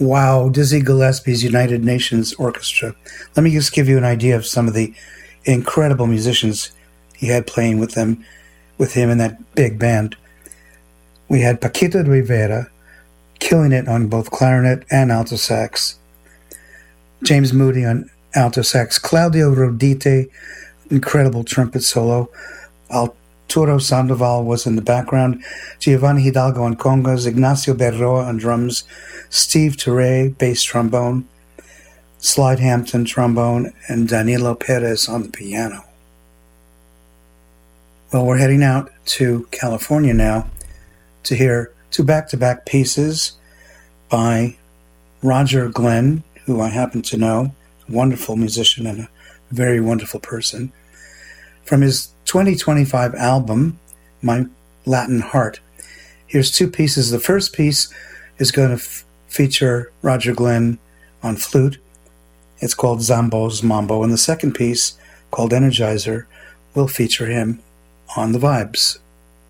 Wow, Dizzy Gillespie's United Nations Orchestra. Let me just give you an idea of some of the incredible musicians he had playing with him in that big band. We had Paquito de Rivera killing it on both clarinet and alto sax. James Moody on alto sax. Claudio Rodite, incredible trumpet solo. Arturo Sandoval was in the background. Giovanni Hidalgo on congas. Ignacio Berroa on drums. Steve Ture, bass trombone. Slide Hampton, trombone. And Danilo Perez on the piano. Well, we're heading out to California now to hear two back-to-back pieces by Roger Glenn, who I happen to know, a wonderful musician and a very wonderful person, from his 2025 album, My Latin Heart. Here's two pieces. The first piece is going to feature Roger Glenn on flute. It's called Zambo's Mambo. And the second piece, called Energizer, will feature him on the vibes.